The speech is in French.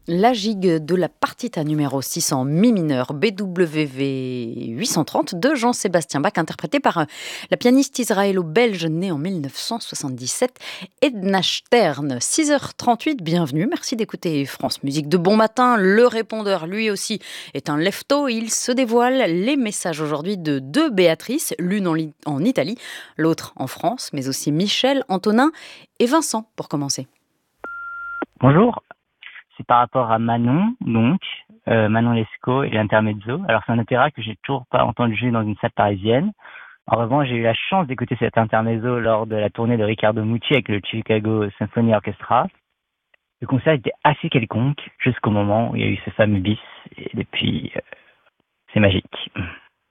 La gigue de la partita numéro 6 en mi mineur BWV 830 de Jean-Sébastien Bach, interprété par la pianiste israélo-belge née en 1977, Edna Stern. 6h38, bienvenue, merci d'écouter France Musique de bon matin. Le répondeur, lui aussi, est un lefto. Il se dévoile les messages aujourd'hui de deux Béatrices, l'une en Italie, l'autre en France, mais aussi Michel, Antonin et Vincent, pour commencer. Bonjour, c'est par rapport à Manon, donc, Manon Lescaut et l'Intermezzo. Alors c'est un opéra que j'ai toujours pas entendu jouer dans une salle parisienne. En revanche, j'ai eu la chance d'écouter cet Intermezzo lors de la tournée de Riccardo Mucci avec le Chicago Symphony Orchestra. Le concert était assez quelconque jusqu'au moment où il y a eu ce fameux bis et depuis, c'est magique.